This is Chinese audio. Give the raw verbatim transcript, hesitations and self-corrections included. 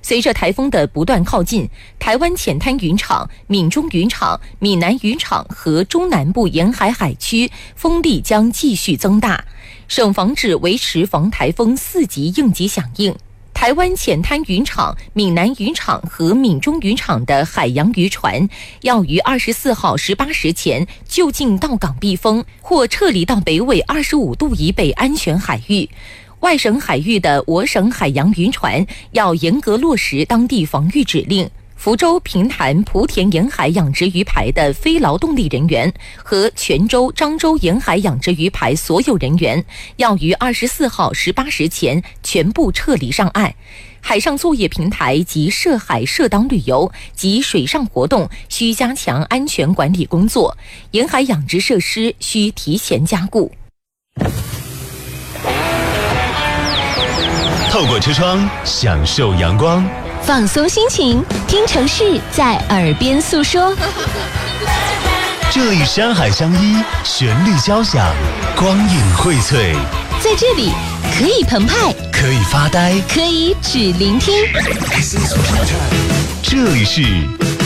随着台风的不断靠近，台湾浅滩渔场、闽中渔场、闽南渔场和中南部沿海海区风力将继续增大。省防指维持防台风四级应急响应。台湾浅滩渔场、闽南渔场和闽中渔场的海洋渔船要于二十四号十八时前就近到港避风，或撤离到北纬二十五度以北安全海域。外省海域的我省海洋渔船要严格落实当地防御指令。福州、平潭、莆田沿海养殖渔排的非劳动力人员和泉州、漳州沿海养殖渔排所有人员要于二十四号十八时前全部撤离上岸。海上作业平台及涉海涉岛旅游及水上活动需加强安全管理工作，沿海养殖设施需提前加固。 透过车窗享受阳光， 放松心情，听城市在耳边诉说。 这里山海相依，旋律交响，光影荟萃， 在这里可以澎湃， 可以发呆， 可以只聆听。 这里是